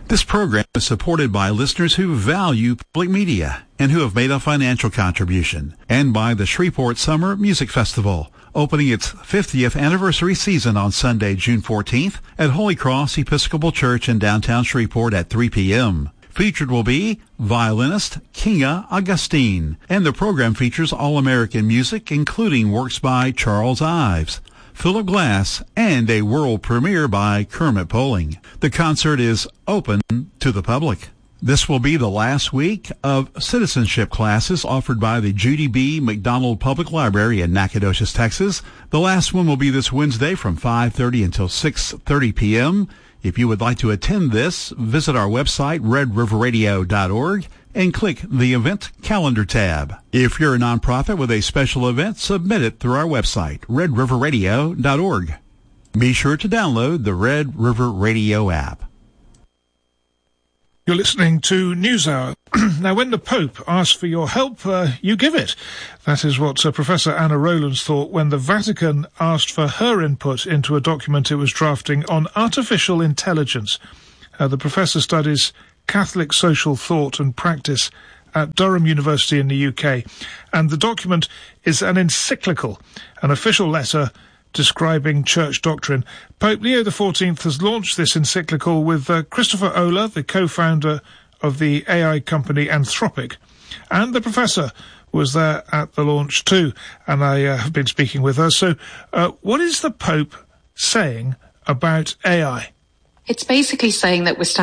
This program is supported by listeners who value public media and who have made a financial contribution, and by the Shreveport Summer Music Festival, opening its 50th anniversary season on Sunday, June 14th at Holy Cross Episcopal Church in downtown Shreveport at 3 p.m. Featured will be violinist Kinga Augustine, and the program features all-American music, including works by Charles Ives, Philip Glass, and a world premiere by Kermit Poling. The concert is open to the public. This will be the last week of citizenship classes offered by the Judy B. McDonald Public Library in Nacogdoches, Texas. The last one will be this Wednesday from 5:30 until 6:30 p.m. If you would like to attend this, visit our website, redriverradio.org, and click the Event Calendar tab. If you're a nonprofit with a special event, submit it through our website, redriverradio.org. Be sure to download the Red River Radio app. You're listening to NewsHour. Now, when the Pope asks for your help, you give it. That is what Professor Anna Rowlands thought when the Vatican asked for her input into a document it was drafting on artificial intelligence. The professor studies Catholic social thought and practice at Durham University in the UK. And the document is an encyclical, an official letter describing church doctrine. Pope Leo XIV has launched this encyclical with Christopher Olah, the co-founder of the AI company Anthropic. And the professor was there at the launch too, and I have been speaking with her. So what is the Pope saying about AI? It's basically saying that we're standing